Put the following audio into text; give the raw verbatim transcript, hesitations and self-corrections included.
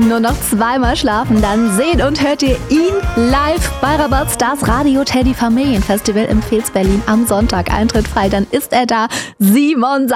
Nur noch zweimal schlafen, dann seht und hört ihr ihn live bei Rabatz, das Radio Teddy Familienfestival im Pfalz Berlin am Sonntag. Eintritt frei, dann ist er da. Simon